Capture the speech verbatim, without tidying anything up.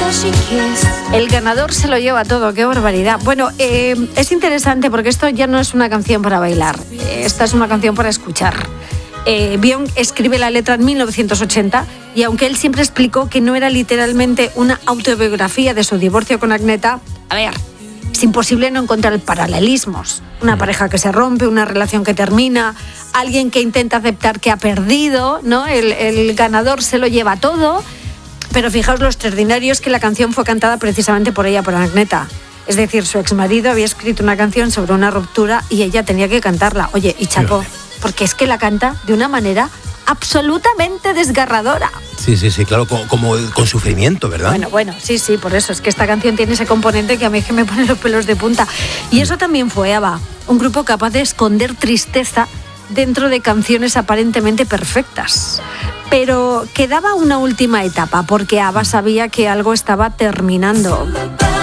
El ganador se lo lleva todo, qué barbaridad. Bueno, eh, es interesante porque esto ya no es una canción para bailar, esta es una canción para escuchar. Eh, Björk escribe la letra en mil novecientos ochenta y aunque él siempre explicó que no era literalmente una autobiografía de su divorcio con Agneta, a ver, es imposible no encontrar paralelismos. Una pareja que se rompe, una relación que termina, alguien que intenta aceptar que ha perdido, ¿no? El, el ganador se lo lleva todo. Pero fijaos lo extraordinario es que la canción fue cantada precisamente por ella, por Agneta. Es decir, su exmarido había escrito una canción sobre una ruptura y ella tenía que cantarla. Oye, y chapó, porque es que la canta de una manera absolutamente desgarradora. Sí, sí, sí, claro, como, como con sufrimiento, ¿verdad? Bueno, bueno, sí, sí, por eso. Es que esta canción tiene ese componente que a mí es que me pone los pelos de punta. Y eso también fue ABBA, un grupo capaz de esconder tristeza dentro de canciones aparentemente perfectas. Pero quedaba una última etapa, porque ABBA sabía que algo estaba terminando.